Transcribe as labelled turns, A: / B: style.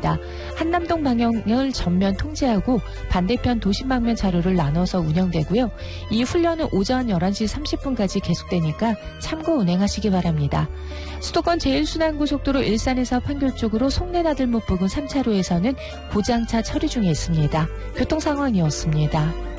A: 있습니다. 한남동 방향을 전면 통제하고 반대편 도심 방면 차로를 나눠서 운영되고요. 이 훈련은 오전 11시 30분까지 계속되니까 참고 운행하시기 바랍니다. 수도권 제1순환고속도로 일산에서 판교 쪽으로 송내나들목 부근 3차로에서는 고장차 처리 중에 있습니다. 교통상황이었습니다.